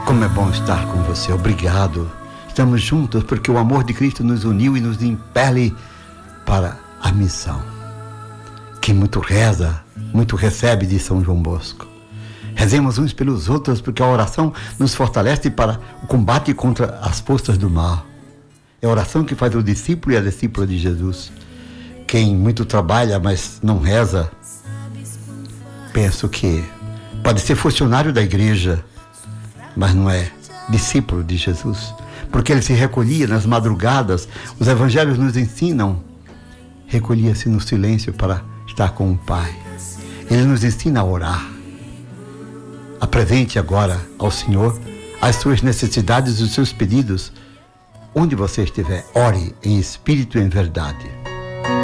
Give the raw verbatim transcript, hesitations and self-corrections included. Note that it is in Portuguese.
Como é bom estar com você, obrigado. Estamos juntos porque o amor de Cristo nos uniu e nos impele para a missão. Quem muito reza, muito recebe, de São João Bosco. Rezemos uns pelos outros porque a oração nos fortalece para o combate contra as forças do mal. É a oração que faz o discípulo e a discípula de Jesus. Quem muito trabalha, mas não reza, penso que pode ser funcionário da igreja, mas não é discípulo de Jesus, porque ele se recolhia nas madrugadas. Os evangelhos nos ensinam, recolhia-se no silêncio para estar com o Pai. Ele nos ensina a orar. Apresente agora ao Senhor as suas necessidades e os seus pedidos. Onde você estiver, ore em espírito e em verdade.